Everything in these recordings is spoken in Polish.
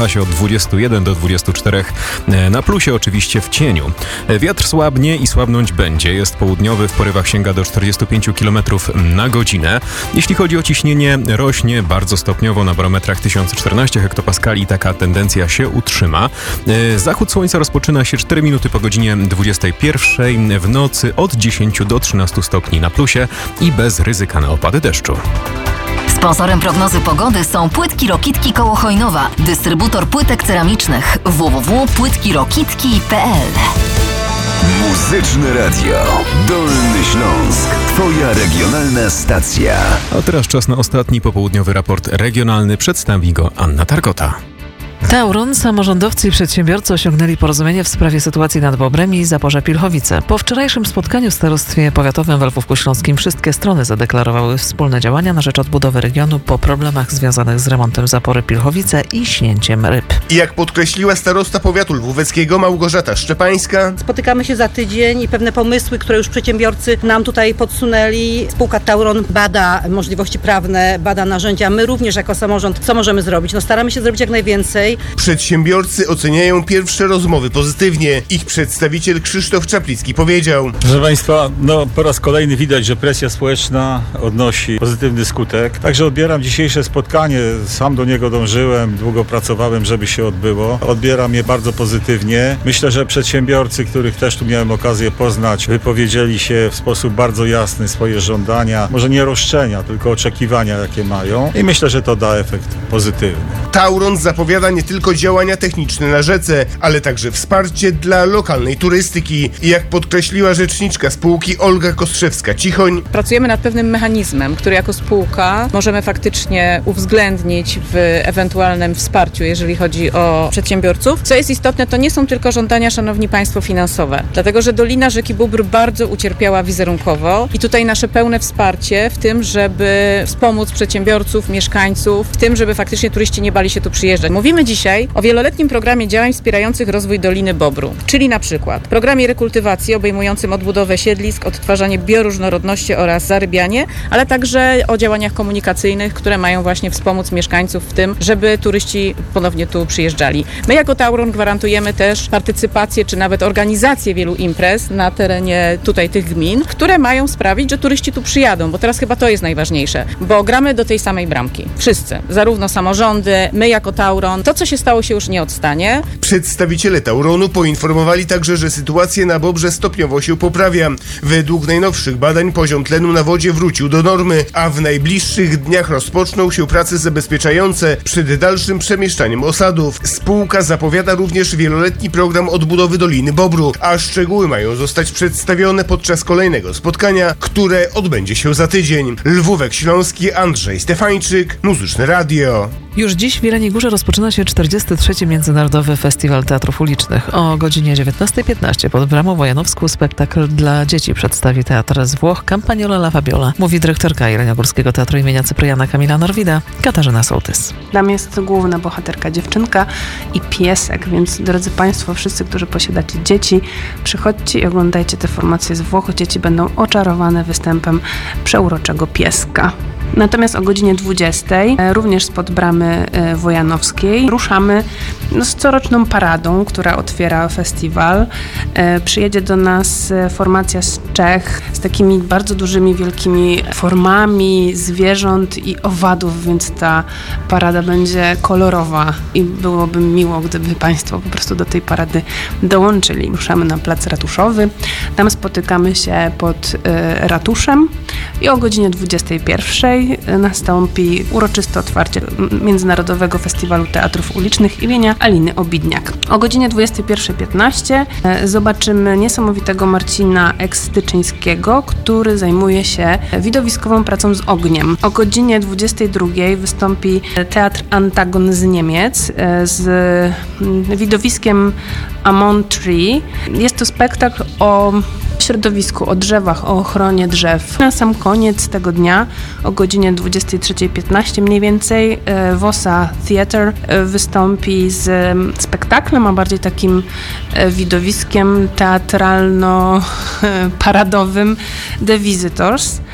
się od 21 do 24, na plusie oczywiście w cieniu. Wiatr słabnie i słabnąć będzie. Jest południowy, w porywach sięga do 45 km na godzinę. Jeśli chodzi o ciśnienie, rośnie bardzo stopniowo na barometrach 1014 hektopaskali. Taka tendencja się utrzyma. Zachód słońca rozpoczyna się 4 minuty po godzinie 21. W nocy od 10 do 13 stopni na plusie i bez ryzyka na opady deszczu. Sponsorem prognozy pogody są Płytki Rokitki koło Chojnowa, dystrybutor płytek ceramicznych www.płytkirokitki.pl. Muzyczne Radio Dolny Śląsk. Twoja regionalna stacja. A teraz czas na ostatni popołudniowy raport regionalny. Przedstawi go Anna Targota. Tauron, samorządowcy i przedsiębiorcy osiągnęli porozumienie w sprawie sytuacji nad Bobrem i Zaporze Pilchowice. Po wczorajszym spotkaniu w Starostwie Powiatowym w Lwówku Śląskim wszystkie strony zadeklarowały wspólne działania na rzecz odbudowy regionu po problemach związanych z remontem Zapory Pilchowice i śnięciem ryb. I jak podkreśliła starosta powiatu lwóweckiego Małgorzata Szczepańska, spotykamy się za tydzień i pewne pomysły, które już przedsiębiorcy nam tutaj podsunęli. Spółka Tauron bada możliwości prawne, bada narzędzia. My również jako samorząd, co możemy zrobić? Staramy się zrobić jak najwięcej. Przedsiębiorcy oceniają pierwsze rozmowy pozytywnie. Ich przedstawiciel Krzysztof Czaplicki powiedział: Proszę Państwa, po raz kolejny widać, że presja społeczna odnosi pozytywny skutek. Także odbieram dzisiejsze spotkanie. Sam do niego dążyłem, długo pracowałem, żeby się odbyło. Odbieram je bardzo pozytywnie. Myślę, że przedsiębiorcy, których też tu miałem okazję poznać, wypowiedzieli się w sposób bardzo jasny swoje żądania, może nie roszczenia, tylko oczekiwania, jakie mają. I myślę, że to da efekt pozytywny. Tauron zapowiada nie tylko działania techniczne na rzece, ale także wsparcie dla lokalnej turystyki. I jak podkreśliła rzeczniczka spółki Olga Kostrzewska-Cichoń, pracujemy nad pewnym mechanizmem, który jako spółka możemy faktycznie uwzględnić w ewentualnym wsparciu, jeżeli chodzi o przedsiębiorców. Co jest istotne, to nie są tylko żądania, szanowni państwo, finansowe, dlatego że Dolina Rzeki Bóbr bardzo ucierpiała wizerunkowo i tutaj nasze pełne wsparcie w tym, żeby wspomóc przedsiębiorców, mieszkańców, w tym, żeby faktycznie turyści nie bali się tu przyjeżdżać. Mówimy dzisiaj o wieloletnim programie działań wspierających rozwój Doliny Bobru, czyli na przykład programie rekultywacji obejmującym odbudowę siedlisk, odtwarzanie bioróżnorodności oraz zarybianie, ale także o działaniach komunikacyjnych, które mają właśnie wspomóc mieszkańców w tym, żeby turyści ponownie tu przyjeżdżali. My jako Tauron gwarantujemy też partycypację, czy nawet organizację wielu imprez na terenie tutaj tych gmin, które mają sprawić, że turyści tu przyjadą, bo teraz chyba to jest najważniejsze, bo gramy do tej samej bramki. Wszyscy, zarówno samorządy, my jako Tauron. To, co się stało, się już nie odstanie. Przedstawiciele Tauronu poinformowali także, że sytuacja na Bobrze stopniowo się poprawia. Według najnowszych badań poziom tlenu na wodzie wrócił do normy, a w najbliższych dniach rozpoczną się prace zabezpieczające przed dalszym przemieszczaniem osadów. Spółka zapowiada również wieloletni program odbudowy Doliny Bobru, a szczegóły mają zostać przedstawione podczas kolejnego spotkania, które odbędzie się za tydzień. Lwówek Śląski, Andrzej Stefańczyk, Muzyczne Radio. Już dziś w Jeleniej Górze rozpoczyna się 43. Międzynarodowy Festiwal Teatrów Ulicznych. O godzinie 19:15 pod Bramą Wojanowską spektakl dla dzieci przedstawi teatr z Włoch Campagnola La Fabiola. Mówi dyrektorka Jeleniogórskiego Teatru imienia Cypriana Kamila Norwida, Katarzyna Sołtys. Tam jest główna bohaterka dziewczynka i piesek, więc drodzy Państwo, wszyscy, którzy posiadacie dzieci, przychodźcie i oglądajcie te formacje z Włoch. Dzieci będą oczarowane występem przeuroczego pieska. Natomiast o godzinie 20:00, również spod Bramy Wojanowskiej, ruszamy z coroczną paradą, która otwiera festiwal. Przyjedzie do nas formacja z Czech z takimi bardzo dużymi, wielkimi formami zwierząt i owadów, więc ta parada będzie kolorowa i byłoby miło, gdyby Państwo po prostu do tej parady dołączyli. Ruszamy na plac ratuszowy, tam spotykamy się pod ratuszem i o godzinie 21:00 nastąpi uroczyste otwarcie Międzynarodowego Festiwalu Teatrów Ulicznych imienia Aliny Obidniak. O godzinie 21:15 zobaczymy niesamowitego Marcina Ekstyczyńskiego, który zajmuje się widowiskową pracą z ogniem. O godzinie 22:00 wystąpi Teatr Antagon z Niemiec z widowiskiem Amon Tree. Jest to spektakl o środowisku, o drzewach, o ochronie drzew. Na sam koniec tego dnia o godzinie 23:15 mniej więcej Wosa Theatre wystąpi z spektaklem, a bardziej takim widowiskiem teatralno-paradowym The Visitors.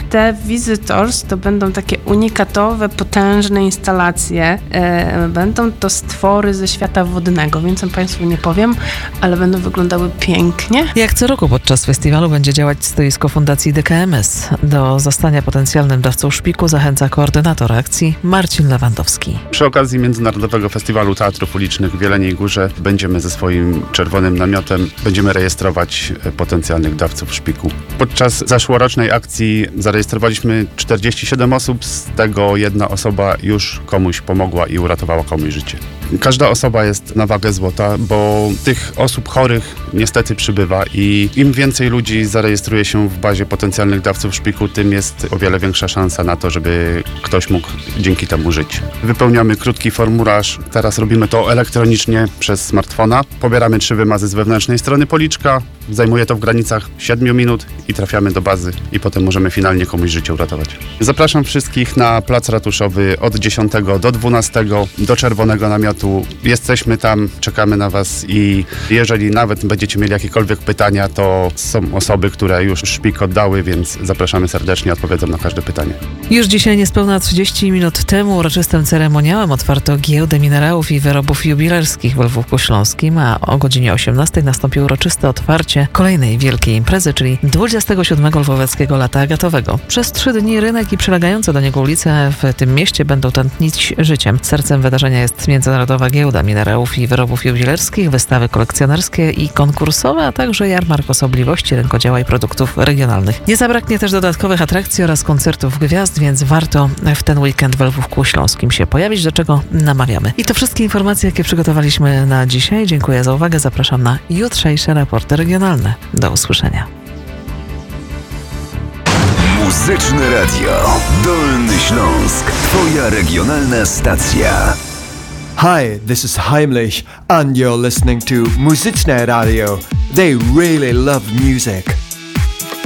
Te Visitors to będą takie unikatowe, potężne instalacje. Będą to stwory ze świata wodnego, więcej Państwu nie powiem, ale będą wyglądały pięknie. Jak co roku podczas festiwalu będzie działać stoisko Fundacji DKMS. Do zostania potencjalnym dawcą szpiku zachęca koordynator akcji Marcin Lewandowski. Przy okazji Międzynarodowego Festiwalu Teatrów Ulicznych w Jeleniej Górze będziemy ze swoim czerwonym namiotem rejestrować potencjalnych dawców szpiku. Podczas zeszłorocznej akcji zarejestrowaliśmy 47 osób, z tego jedna osoba już komuś pomogła i uratowała komuś życie. Każda osoba jest na wagę złota, bo tych osób chorych niestety przybywa i im więcej ludzi zarejestruje się w bazie potencjalnych dawców szpiku, tym jest o wiele większa szansa na to, żeby ktoś mógł dzięki temu żyć. Wypełniamy krótki formularz, teraz robimy to elektronicznie przez smartfona. Pobieramy 3 wymazy z wewnętrznej strony policzka, zajmuje to w granicach 7 minut i trafiamy do bazy i potem możemy finalnie komuś życie uratować. Zapraszam wszystkich na plac ratuszowy od 10 do 12 do czerwonego namiotu. Jesteśmy tam, czekamy na Was i jeżeli nawet będziecie mieli jakiekolwiek pytania, to są osoby, które już szpik oddały, więc zapraszamy serdecznie, odpowiedzą na każde pytanie. Już dzisiaj niespełna 30 minut temu uroczystym ceremoniałem otwarto giełdę minerałów i wyrobów jubilerskich w Lwówku Śląskim, a o godzinie 18 nastąpi uroczyste otwarcie kolejnej wielkiej imprezy, czyli 27. Lwoweckiego Lata Agatowego. Przez 3 dni rynek i przylegające do niego ulice w tym mieście będą tętnić życiem. Sercem wydarzenia jest Międzynarodowa Giełda Minerałów i Wyrobów Jubilerskich, wystawy kolekcjonerskie i konkursowe, a także jarmark osobliwości, rękodzieła i produktów regionalnych. Nie zabraknie też dodatkowych atrakcji oraz koncertów gwiazd, więc warto w ten weekend w Lwówku Śląskim się pojawić, do czego namawiamy. I to wszystkie informacje, jakie przygotowaliśmy na dzisiaj. Dziękuję za uwagę. Zapraszam na jutrzejsze raporty regionalne. Do usłyszenia. Muzyczne Radio Dolny Śląsk. Twoja regionalna stacja. Hi, this is Heimlich and you're listening to Muzyczne Radio. They really love music.